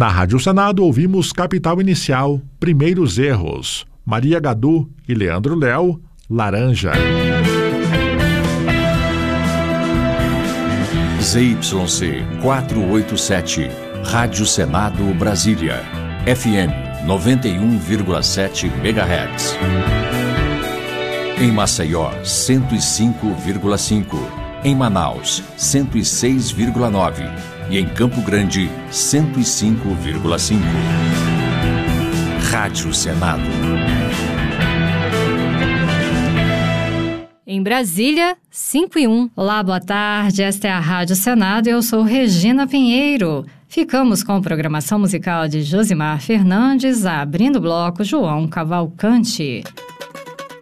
Na Rádio Senado ouvimos Capital Inicial, Primeiros Erros, Maria Gadu e Leandro Léo, Laranja. ZYC 487, Rádio Senado Brasília, FM 91,7 MHz. Em Maceió, 105,5. Em Manaus, 106,9. E em Campo Grande, 105,5. Rádio Senado. Em Brasília, 5:01. Olá, boa tarde. Esta é a Rádio Senado e eu sou Regina Pinheiro. Ficamos com a programação musical de Josimar Fernandes, abrindo o bloco João Cavalcante.